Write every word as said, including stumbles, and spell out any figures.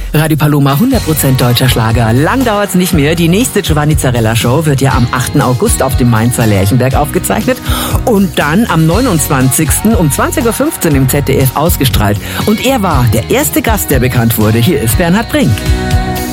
Radio Paloma, hundert Prozent deutscher Schlager. Lang dauert's nicht mehr. Die nächste Giovanni Zarella Show wird ja am achten August auf dem Mainzer Lerchenberg aufgezeichnet und dann am neunundzwanzigsten um zwanzig Uhr fünfzehn im Z D F ausgestrahlt. Und er war der erste Gast, der bekannt wurde. Hier ist Bernhard Brink.